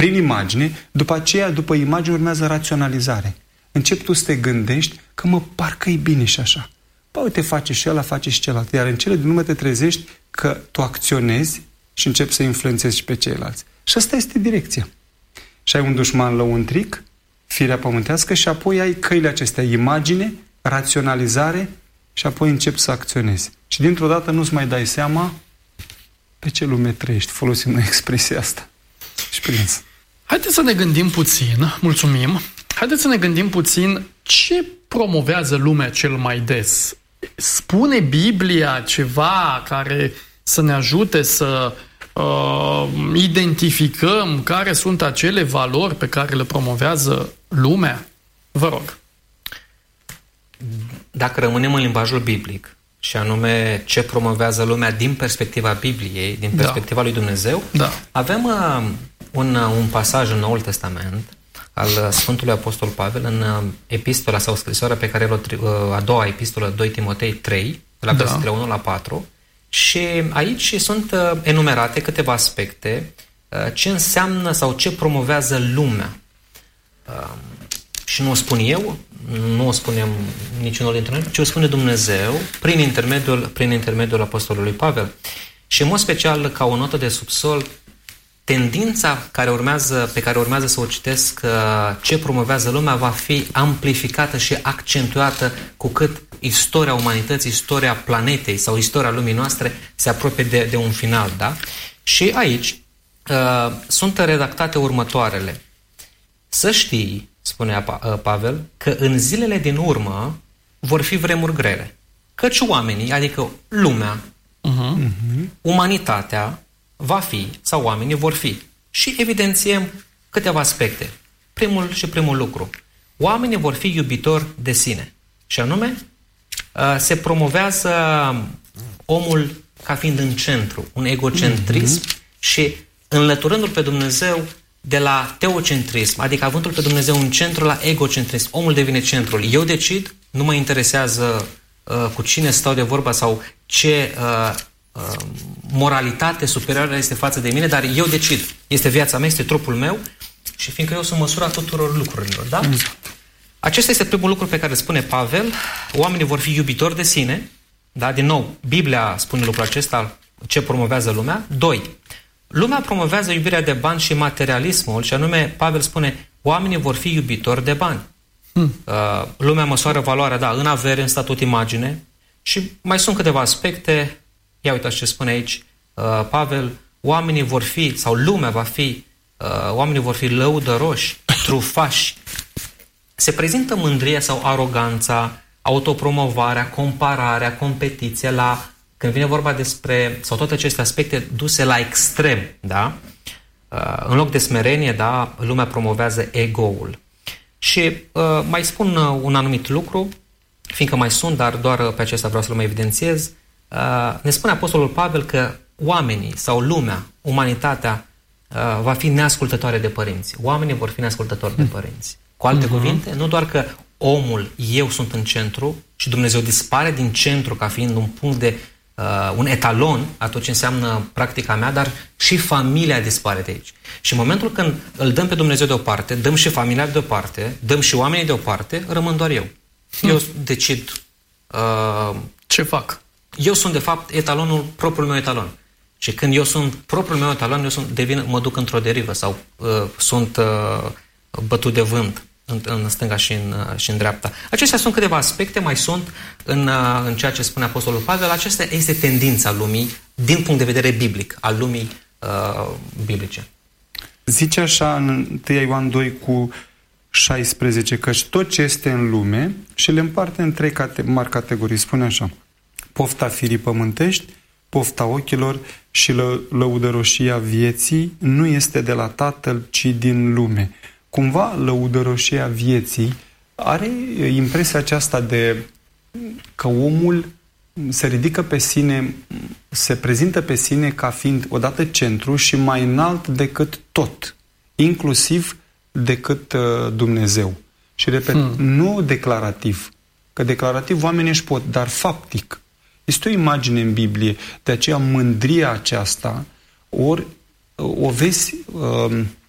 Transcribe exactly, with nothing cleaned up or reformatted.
prin imagine, după aceea, după imagine urmează raționalizare. Începi tu să te gândești că mă, parcă-i bine și așa. Bă, uite, face și ăla, face și celălalt. Iar în cele din urmă te trezești că tu acționezi și începi să influențezi și pe ceilalți. Și asta este direcția. Și ai un dușman lăuntric, firea pământească, și apoi ai căile acestea, imagine, raționalizare, și apoi începi să acționezi. Și dintr-o dată nu-ți mai dai seama pe ce lume trăiești. Folosim noi expresia asta. Și prins. Haideți să ne gândim puțin, mulțumim, haideți să ne gândim puțin ce promovează lumea cel mai des. Spune Biblia ceva care să ne ajute să uh, identificăm care sunt acele valori pe care le promovează lumea? Vă rog. Dacă rămânem în limbajul biblic, și anume ce promovează lumea din perspectiva Bibliei, din perspectiva da. lui Dumnezeu, da. avem uh, un, uh, un pasaj în Noul Testament al uh, Sfântului Apostol Pavel în uh, epistola sau scrisoarea pe care el o, uh, a doua epistolă, doi Timotei trei, de la versetele da. unu la patru, și aici sunt uh, enumerate câteva aspecte uh, ce înseamnă sau ce promovează lumea. Uh, și nu o spun eu, nu o spunem niciunul dintre noi, ci o spune Dumnezeu prin intermediul, prin intermediul Apostolului Pavel. Și în mod special, ca o notă de subsol, tendința care urmează, pe care urmează să o citesc, ce promovează lumea, va fi amplificată și accentuată cu cât istoria umanității, istoria planetei sau istoria lumii noastre se apropie de, de un final. Da? Și aici uh, sunt redactate următoarele. Să știi, spunea Pavel, că în zilele din urmă vor fi vremuri grele. Căci oamenii, adică lumea, uh-huh. umanitatea, va fi, sau oamenii vor fi. Și evidențiem câteva aspecte. Primul și primul lucru. Oamenii vor fi iubitori de sine. Și anume, se promovează omul ca fiind în centru, un egocentrism uh-huh. și înlăturându-l pe Dumnezeu de la teocentrism, adică avându-l pe Dumnezeu în centru, la egocentrism. Omul devine centrul. Eu decid, nu mă interesează uh, cu cine stau de vorba sau ce uh, uh, moralitate superioară este față de mine, dar eu decid. Este viața mea, este trupul meu și fiindcă eu sunt măsura tuturor lucrurilor. Da? Acesta este primul lucru pe care spune Pavel. Oamenii vor fi iubitori de sine. Da? Din nou, Biblia spune lucrul acesta, ce promovează lumea. Doi. Lumea promovează iubirea de bani și materialismul, și anume, Pavel spune, oamenii vor fi iubitori de bani. Hmm. Uh, lumea măsoară valoarea, da, în avere, în statut, imagine, și mai sunt câteva aspecte. Ia uitați ce spune aici uh, Pavel, oamenii vor fi, sau lumea va fi, uh, oamenii vor fi lăudăroși, trufași. Se prezintă mândria sau aroganța, autopromovarea, compararea, competiția la... Când vine vorba despre, sau toate aceste aspecte duse la extrem, da? Uh, în loc de smerenie, da, lumea promovează ego-ul. Și uh, mai spun uh, un anumit lucru, fiindcă mai sunt, dar doar pe acesta vreau să-l mai evidențiez. Uh, ne spune Apostolul Pavel că oamenii sau lumea, umanitatea, uh, va fi neascultătoare de părinți. Oamenii vor fi neascultători de părinți. Cu alte uh-huh. cuvinte, nu doar că omul, eu sunt în centru și Dumnezeu dispare din centru ca fiind un punct de Uh, un etalon a tot ce înseamnă practica mea, dar și familia dispare de aici. Și în momentul când îl dăm pe Dumnezeu deoparte, dăm și familia deoparte, dăm și oamenii deoparte, rămân doar eu. Hmm. Eu decid uh, ce fac. Eu sunt de fapt etalonul, propriul meu etalon. Și când eu sunt propriul meu etalon, eu sunt, devin, mă duc într-o derivă sau uh, sunt uh, bătut de vânt în, în stânga și în, și în dreapta. Acestea sunt câteva aspecte, mai sunt în, în ceea ce spune Apostolul Pavel. Aceasta este tendința lumii din punct de vedere biblic, al lumii uh, biblice. Zice așa în întâi Ioan doi cu șaisprezece, căci tot ce este în lume, și le împarte în trei cate- mari categorii, spune așa: pofta firii pământești, pofta ochilor și lă- lăudăroșia vieții nu este de la Tatăl, ci din lume. Cumva lăudăroșia vieții are impresia aceasta de că omul se ridică pe sine, se prezintă pe sine ca fiind odată centru și mai înalt decât tot, inclusiv decât uh, Dumnezeu. Și repet, hmm. nu declarativ, că declarativ oamenii își pot, dar faptic. Este o imagine în Biblie, de aceea mândria aceasta, ori o vezi... Uh,